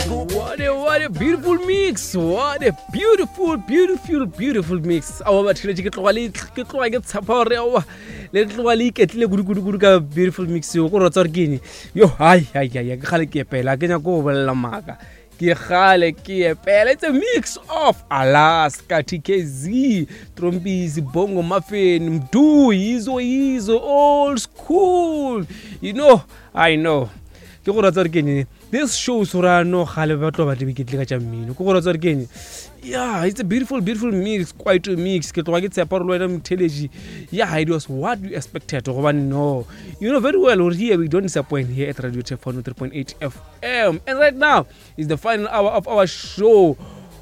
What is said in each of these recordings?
What a beautiful mix. What a beautiful mix. Our bathile ke tloga ke tsapa hore le tloga le iketlile gudu ka beautiful mix yo go rotsa re kene. Yo hai ke khale ke epela ke nya go bolela maka. Ke khale ke epela. It's a mix of Alaska, TKZ, Trompies, Bongo Muffin, Mdu, Izo, old school. You know, I know. Ke go rotsa re kene. This shows no khale batlo ba dibikitli ka tšamino go go rotsa re kene. Yeah, it's a beautiful mix, quite a mix. Ke tloga ke tsepa re lo ena mtheleji. Yeah, it was what we expected go ba no. You know very well or here we don't disappoint here at Radio Tefano 3.8 FM. And right now is the final hour of our show.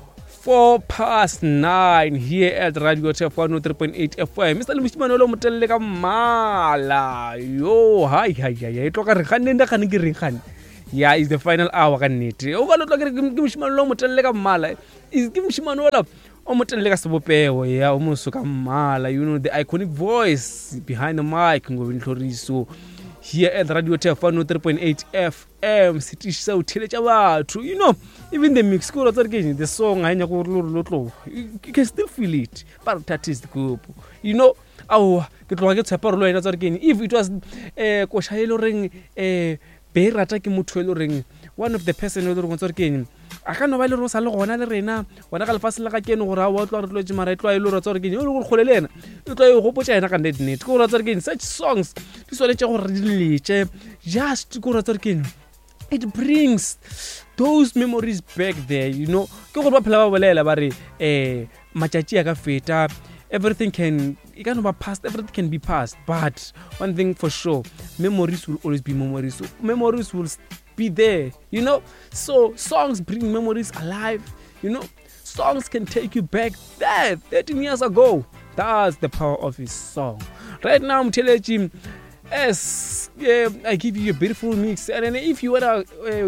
9:04 here at Radio Tefano 3.8 FM. Mr. Lushimano motelle ka mala. Yo, hi. E tloga re ganne nda gane ke reng gane. Yeah, it's the final hour ka nnete. O ka lo tloga ke mshimano lo motelle ka mala. Is ke mshimano ola o motelle ka sebopego ya o moso ka mala. You know the iconic voice behind the mic ngobintloriso. Here at Radio Tefano 3.8 FM, city so telecha batho. You know, even the mix ko rotsa ke the song ha nya go lo you can still feel it. But that is the group. You know, ke tloga ke tshepa re lo ena tsa re kene. If it was ko shaelo reng be rata ke motho le reng one of the person le re tsa re kene. A ka no ba le ro sa le gona le rena bona ka lefase le ga kene gore a wa tlo re tlotse mara e tlo a ile ro tsa re kene o le go kgolelena e tlo e go potsa ena ka net go rotsa re kene such songs di sweletse gore di letse just go rotsa re kene it brings those memories back there. You know ke go ba phela ba bolela ba re matšatši a ka feta everything can be past, but one thing for sure, memories will always be memories. So memories will be there, you know. So songs bring memories alive, you know. Songs can take you back there 13 years ago. That's the power of his song. Right now I'm telling you, as I give you a beautiful mix, and then if you wanna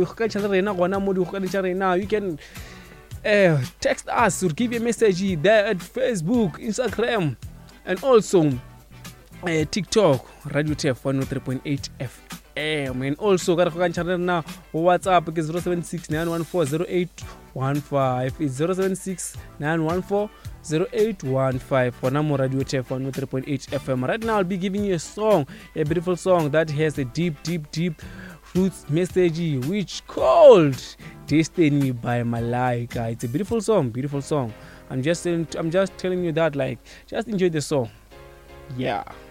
you can text us or give a message there at Facebook, Instagram, and also TikTok, Radio Tefano 3.8 FM, and also now WhatsApp is 076 914 0815. It's 076 914 0815 for Namo Radio Tefano 3.8 FM. Right now I'll be giving you a beautiful song that has a deep roots message, which called Destiny by Malaika. It's a beautiful song. I'm just telling you that, like, just enjoy the song. Yeah.